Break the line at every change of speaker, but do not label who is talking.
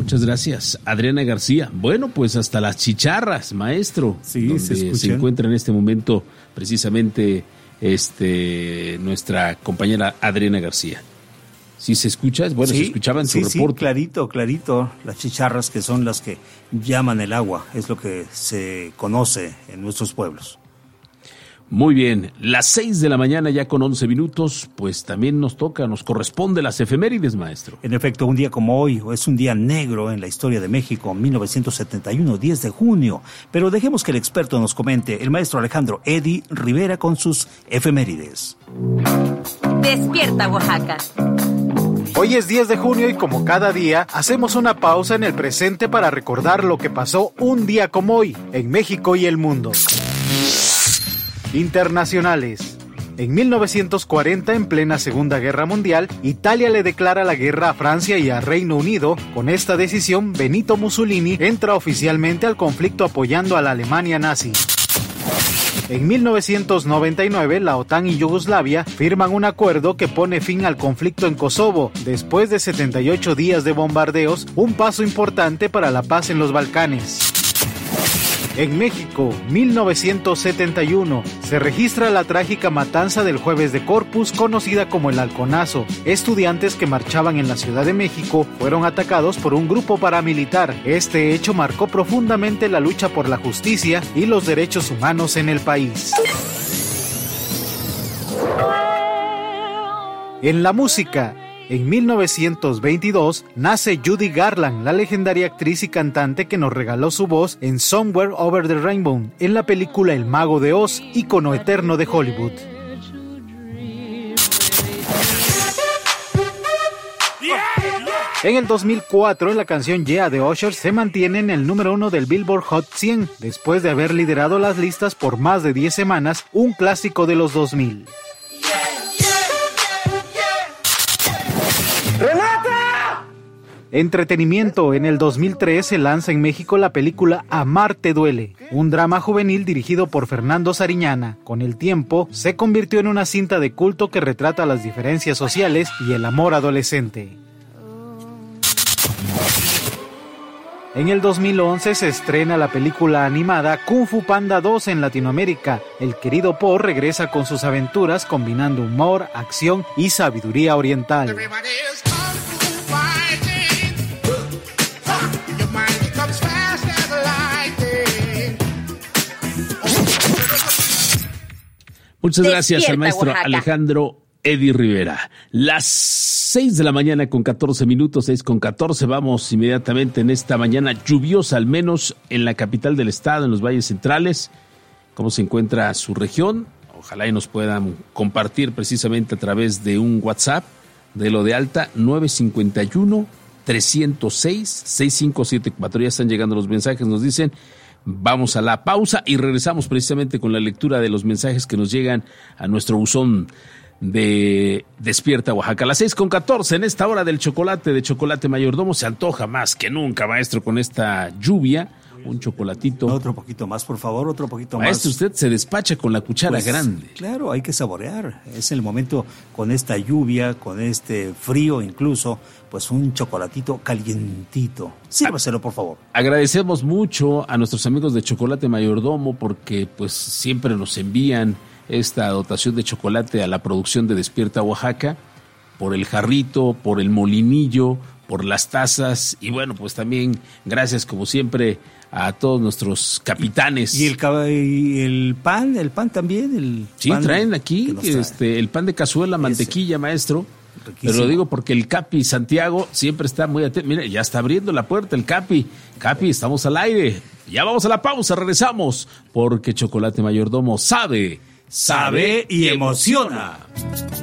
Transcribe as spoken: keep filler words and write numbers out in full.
Muchas gracias, Adriana García. Bueno, pues hasta las chicharras, maestro.
Sí,
donde
se,
se encuentra en este momento precisamente este nuestra compañera Adriana García. ¿Sí se escucha? Bueno,
sí,
se escuchaba en su
sí,
reporte.
Sí, clarito, clarito. Las chicharras, que son las que llaman el agua, es lo que se conoce en nuestros pueblos.
Muy bien, las seis de la mañana ya con once minutos, pues también nos toca, nos corresponde las efemérides, maestro.
En efecto, un día como hoy es un día negro en la historia de México, mil novecientos setenta y uno, diez de junio. Pero dejemos que el experto nos comente, el maestro Alejandro Eddie Rivera con sus efemérides.
Despierta, Oaxaca.
Hoy es diez de junio y como cada día, hacemos una pausa en el presente para recordar lo que pasó un día como hoy en México y el mundo. Internacionales. En mil novecientos cuarenta, en plena Segunda Guerra Mundial, Italia le declara la guerra a Francia y a Reino Unido. Con esta decisión, Benito Mussolini entra oficialmente al conflicto apoyando a la Alemania nazi. En mil novecientos noventa y nueve, la OTAN y Yugoslavia firman un acuerdo que pone fin al conflicto en Kosovo, después de setenta y ocho días de bombardeos, un paso importante para la paz en los Balcanes. En México, mil novecientos setenta y uno, se registra la trágica matanza del Jueves de Corpus, conocida como el Halconazo. Estudiantes que marchaban en la Ciudad de México fueron atacados por un grupo paramilitar. Este hecho marcó profundamente la lucha por la justicia y los derechos humanos en el país. En la música, en mil novecientos veintidós nace Judy Garland, la legendaria actriz y cantante que nos regaló su voz en Somewhere Over the Rainbow, en la película El Mago de Oz, ícono eterno de Hollywood. En el dos mil cuatro, la canción Yeah de Usher se mantiene en el número uno del Billboard Hot cien, después de haber liderado las listas por más de diez semanas, un clásico de los dos mil. ¡Renata! Entretenimiento. En el dos mil tres se lanza en México la película Amar te duele, un drama juvenil dirigido por Fernando Sariñana. Con el tiempo, se convirtió en una cinta de culto que retrata las diferencias sociales y el amor adolescente. En el dos mil once se estrena la película animada Kung Fu Panda dos en Latinoamérica. El querido Po regresa con sus aventuras combinando humor, acción y sabiduría oriental.
Muchas gracias
Despierta,
al maestro
Oaxaca.
Alejandro Eddie Rivera. Las seis de la mañana con catorce minutos, seis con catorce, vamos inmediatamente en esta mañana lluviosa, al menos en la capital del estado, en los valles centrales. ¿Cómo se encuentra su región? Ojalá y nos puedan compartir precisamente a través de un WhatsApp de lo de alta nueve cinco uno, tres cero seis, seis cinco siete cuatro. Ya están llegando los mensajes, nos dicen. Vamos a la pausa y regresamos precisamente con la lectura de los mensajes que nos llegan a nuestro buzón de Despierta Oaxaca. A las seis con catorce, en esta hora del chocolate de Chocolate Mayordomo, se antoja más que nunca, maestro, con esta lluvia, un chocolatito.
Otro poquito más, por favor, otro poquito
maestro, más. Maestro, usted se despacha con la cuchara
pues,
grande.
Claro, hay que saborear. Es el momento con esta lluvia, con este frío incluso, pues un chocolatito calientito. Sírvaselo, por favor.
Agradecemos mucho a nuestros amigos de Chocolate Mayordomo porque pues siempre nos envían esta dotación de chocolate a la producción de Despierta Oaxaca, por el jarrito, por el molinillo, por las tazas y bueno, pues también gracias como siempre a todos nuestros capitanes.
Y el, y el pan, el pan también. El
sí,
pan
traen aquí
traen.
este el pan de cazuela, mantequilla, ese, maestro.
Riquísimo.
Pero lo digo porque el Capi Santiago siempre está muy atento. Mire, ya está abriendo la puerta el Capi. Capi, estamos al aire. Ya vamos a la pausa, regresamos porque Chocolate Mayordomo sabe,
sabe y emociona.